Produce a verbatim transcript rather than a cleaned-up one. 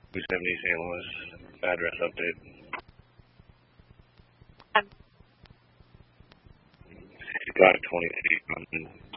two seventy Saint Louis, address update. Um, sixty-five twenty-eight on